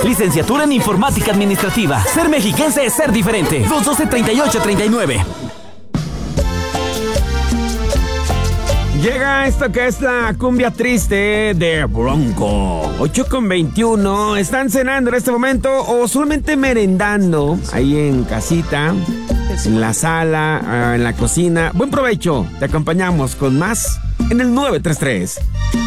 Licenciatura en Informática Administrativa. Ser mexiquense es ser diferente. 212-3839. Llega esto que es la cumbia triste de Bronco. 8:21. ¿Están cenando en este momento o solamente merendando ahí en casita, en la sala, en la cocina? Buen provecho. Te acompañamos con más en el 933.